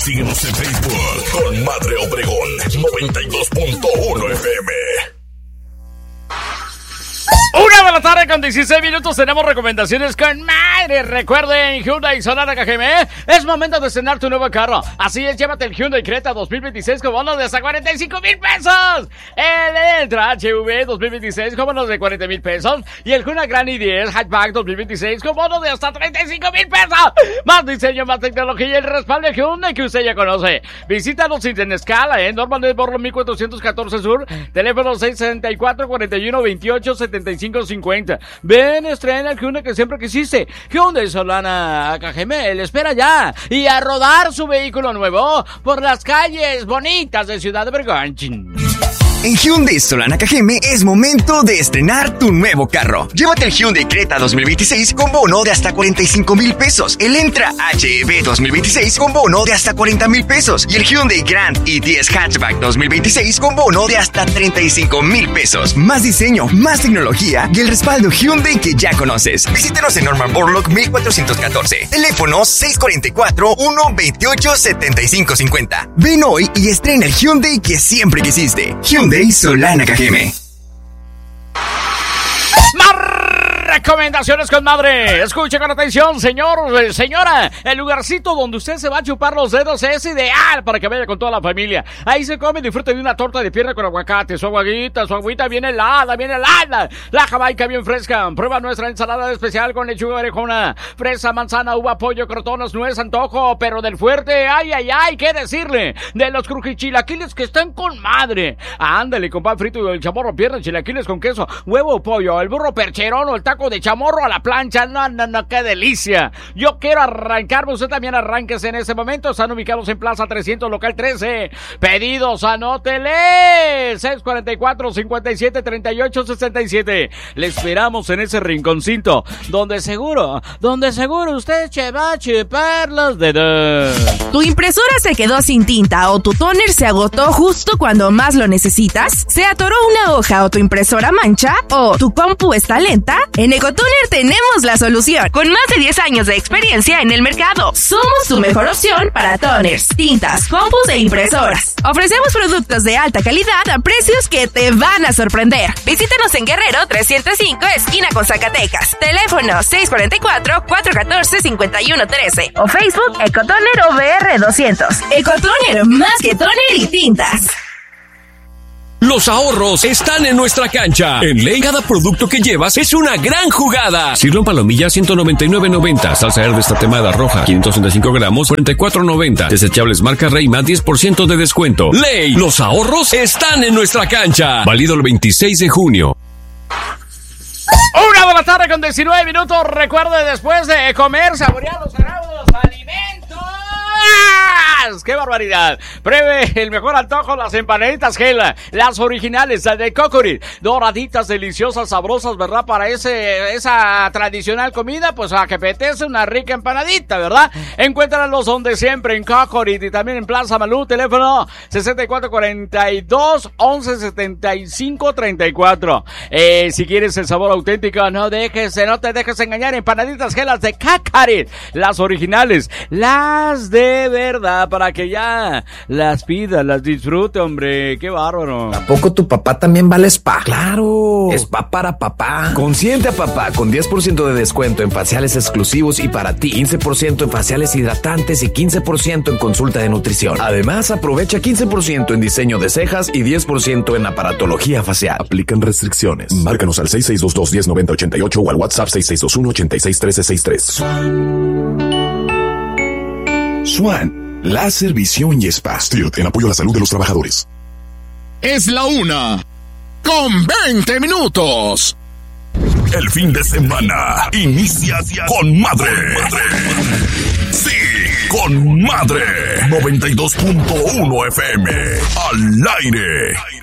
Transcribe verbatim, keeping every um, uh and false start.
Síguenos en Facebook con Madre Obregón noventa y dos punto uno F M. Una de la tarde con dieciséis minutos tenemos recomendaciones con Madre. Recuerden, Hyundai Sonata K G M, es momento de estrenar tu nuevo carro. Así es, llévate el Hyundai Creta dos mil veintiséis con bonos de hasta cuarenta y cinco mil pesos. El Elantra H V dos mil veintiséis con bonos de cuarenta mil pesos. Y el Hyundai Grand i diez Hatchback dos mil veintiséis con bonos de hasta treinta y cinco mil pesos. Más diseño, más tecnología y el respaldo de Hyundai que usted ya conoce. Visítanos en escala, en Norman de Borro mil cuatrocientos catorce Sur. Teléfono seis sesenta y cuatro, cuarenta y uno, veintiocho, setenta y cinco cincuenta. Ven, estrena el Hyundai que siempre quisiste. Hyundai Solana K G M le espera ya. Y a rodar su vehículo nuevo por las calles bonitas de Ciudad Obregón. En Hyundai Solana K G M es momento de estrenar tu nuevo carro. Llévate el Hyundai Creta dos mil veintiséis con bono de hasta cuarenta y cinco mil pesos. El Elantra H V dos mil veintiséis con bono de hasta cuarenta mil pesos. Y el Hyundai Grand i diez Hatchback dos mil veintiséis con bono de hasta treinta y cinco mil pesos. Más diseño, más tecnología y el respaldo Hyundai que ya conoces. Visítanos en Norman Borlaug mil cuatrocientos catorce. Teléfono seis cuatro cuatro, uno veintiocho, setenta y cinco cincuenta. Ven hoy y estrena el Hyundai que siempre quisiste. Hyundai Solana K G M. Recomendaciones con Madre. Escuche con atención, señor, señora. El lugarcito donde usted se va a chupar los dedos es ideal para que vaya con toda la familia. Ahí se come y disfrute de una torta de pierna con aguacate. Su aguadita, su agüita bien helada, bien helada. La jamaica bien fresca. Prueba nuestra ensalada especial con lechuga orejona, fresa, manzana, uva, pollo, crotones, nuez, antojo, pero del fuerte. Ay, ay, ay, ¿qué decirle? De los crujichilaquiles que están con Madre. Ándale, con pan frito y el chamorro, pierna, chilaquiles con queso, huevo, pollo, el burro percherón o el taco de chamorro a la plancha. No, no, no, qué delicia. Yo quiero arrancarme, usted también arránquese en ese momento. Están ubicados en Plaza trescientos, local trece. Pedidos, anótele. seis cuatro cuatro, cinco siete, tres ocho, seis siete. Le esperamos en ese rinconcito donde seguro, donde seguro usted se va a chupar los dedos. ¿Tu impresora se quedó sin tinta o tu tóner se agotó justo cuando más lo necesitas? ¿Se atoró una hoja o tu impresora mancha? ¿O tu compu está lenta? En Ecotoner tenemos la solución. Con más de diez años de experiencia en el mercado, somos tu mejor opción para toners, tintas, compus e impresoras. Ofrecemos productos de alta calidad a precios que te van a sorprender. Visítanos en Guerrero trescientos cinco, esquina con Zacatecas. Teléfono seis cuatro cuatro, cuatro uno cuatro, cinco uno uno tres o Facebook Ecotoner O V R doscientos. Ecotoner, más que toner y tintas. Los ahorros están en nuestra cancha. En Ley, cada producto que llevas es una gran jugada. Sirloin palomilla, ciento noventa y nueve noventa. Salsa verde tatemada roja, quinientos sesenta y cinco gramos, cuarenta y cuatro noventa. Desechables marca Reima, diez por ciento de descuento. Ley, los ahorros están en nuestra cancha. Válido el veintiséis de junio. Una de la tarde con diecinueve minutos. Recuerde, después de comer, saborear los sagrados alimentos. ¡Qué barbaridad! Pruebe el mejor antojo, las empanaditas Gela, las originales, las de Cocorit, doraditas, deliciosas, sabrosas, ¿verdad? Para ese esa tradicional comida, pues a que apetece una rica empanadita, ¿verdad? Encuéntralos donde siempre, en Cocorit y también en Plaza Malú. Teléfono sesenta y cuatro cuarenta y dos, once setenta y cinco treinta y cuatro. Eh, si quieres el sabor auténtico, no dejes, no te dejes engañar. Empanaditas Gelas de Cocorit, las originales, las de verdad, para que ya las pida, las disfrute, hombre. Qué bárbaro. ¿A poco tu papá también vale spa? ¡Claro! Spa para papá. Consiente a papá con diez por ciento de descuento en faciales exclusivos y para ti quince por ciento en faciales hidratantes y quince por ciento en consulta de nutrición. Además, aprovecha quince por ciento en diseño de cejas y diez por ciento en aparatología facial. Aplican restricciones. Márcanos al seis seis dos dos, uno cero nueve cero, ocho ocho o al WhatsApp seis seis dos uno, ocho seis uno tres seis tres. Swan, láser, visión y spa. Stilt, en apoyo a la salud de los trabajadores. Es la una con veinte minutos. El fin de semana inicia con Madre. Sí, con Madre. noventa y dos punto uno F M. Al aire.